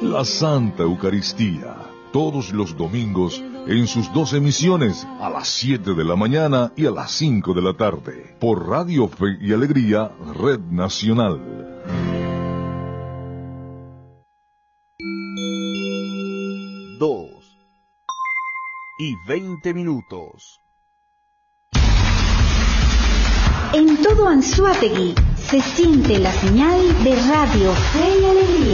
la Santa Eucaristía, todos los domingos en sus 2 emisiones, a las 7 de la mañana y a las 5 de la tarde, por Radio Fe y Alegría, Red Nacional. Dos y 20 minutos. En todo Anzoátegui se siente la señal de Radio Fe y Alegría.